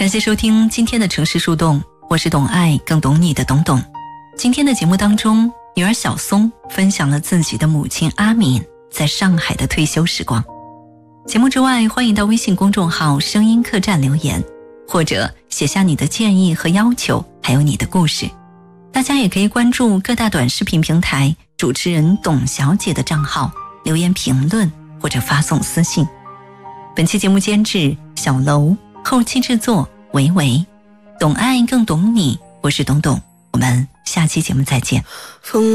感谢收听今天的城市树洞，我是懂爱更懂你的懂懂。今天的节目当中，女儿小松分享了自己的母亲阿敏在上海的退休时光。节目之外，欢迎到微信公众号声音客栈留言，或者写下你的建议和要求，还有你的故事。大家也可以关注各大短视频平台主持人董小姐的账号，留言评论或者发送私信。本期节目监制小楼，后期制作维维，懂爱更懂你，我是董董，我们下期节目再见。